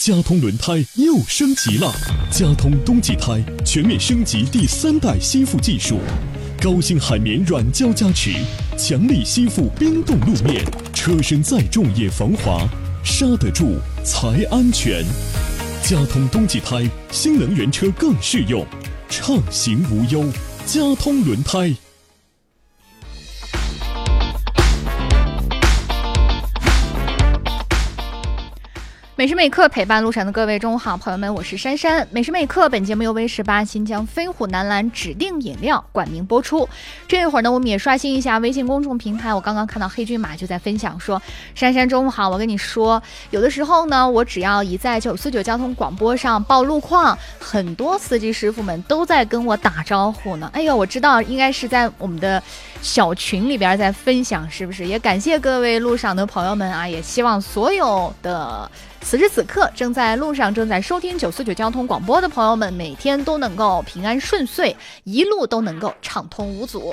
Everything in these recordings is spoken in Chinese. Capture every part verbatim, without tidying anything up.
佳通轮胎又升级了，佳通冬季胎全面升级第三代吸附技术，高星海绵软胶加持，强力吸附冰冻路面，车身再重也防滑，刹得住才安全。佳通冬季胎，新能源车更适用，畅行无忧。佳通轮胎。 每时每刻陪伴路上的各位中午好，朋友们，我是珊珊。每时每刻本节目由 V 十八新疆飞虎男篮指定饮料冠名播出。这一会儿呢，我们也刷新一下微信公众平台，我刚刚看到黑骏马就在分享说，珊珊中午好，我跟你说，有的时候呢，我只要一在九四九交通广播上报路况，很多司机师傅们都在跟我打招呼呢。哎呦，我知道应该是在我们的小群里边在分享，是不是？也感谢各位路上的朋友们啊，也希望所有的此时此刻正在路上正在收听九四九交通广播的朋友们，每天都能够平安顺遂，一路都能够畅通无阻。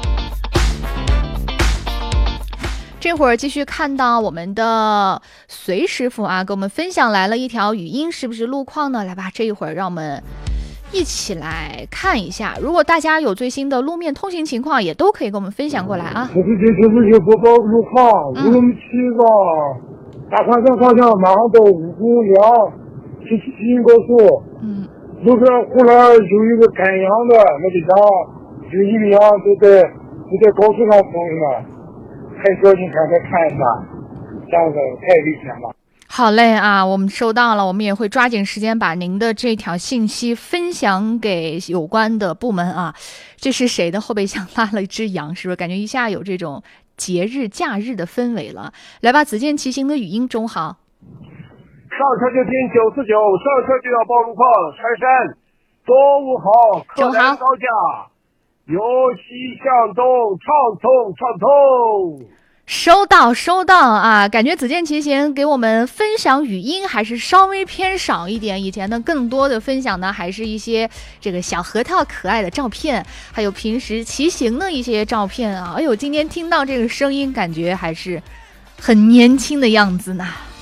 这会儿继续看到我们的隋师傅啊，给我们分享来了一条语音，是不是路况呢？来吧，这一会儿让我们一起来看一下，如果大家有最新的路面通行情况，也都可以跟我们分享过来啊。 九四九九四九播报路况，五龙七个。大环山方向马上到五公梁去西营高速，嗯，路边后来有一个赶羊的，那个羊有一个羊都在都在高速上疯了，开车你看再看一下，这样子太危险了。 好嘞啊，我们收到了，我们也会抓紧时间把您的这条信息分享给有关的部门啊。这是谁的后备箱拉了一只羊，是不是感觉一下有这种节日假日的氛围了？来吧，子健骑行的语音中好。 上车就听九四九，上车就要报路况。珊珊，中午好，客来高架，由西向东，畅通畅通。 收到收到啊，感觉子健骑行给我们分享语音还是稍微偏少一点，以前呢更多的分享呢还是一些这个小核桃可爱的照片，还有平时骑行的一些照片啊。哎呦，今天听到这个声音，感觉还是很年轻的样子呢。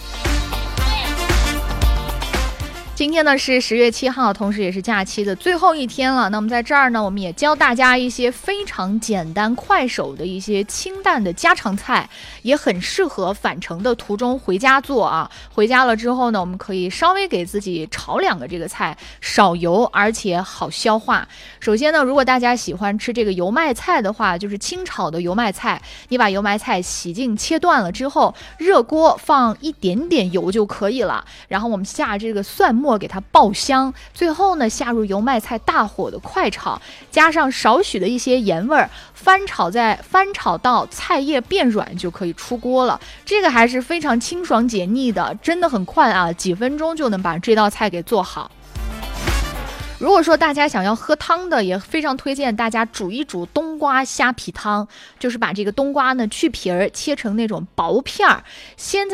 今天呢是十月七号，同时也是假期的最后一天了。那么在这儿呢，我们也教大家一些非常简单快手的一些清淡的家常菜，也很适合返程的途中回家做啊。回家了之后呢，我们可以稍微给自己炒两个这个菜，少油而且好消化。首先呢，如果大家喜欢吃这个油麦菜的话，就是清炒的油麦菜，你把油麦菜洗净切断了之后，热锅放一点点油就可以了，然后我们下这个蒜末给它爆香，最后呢下入油麦菜大火的快炒，加上少许的一些盐味儿，翻炒在翻炒到菜叶变软就可以出锅了。这个还是非常清爽解腻的，真的很快啊，几分钟就能把这道菜给做好。如果说大家想要喝汤的，也非常推荐大家煮一煮冬瓜虾皮汤，就是把这个冬瓜呢去皮儿，切成那种薄片儿，先在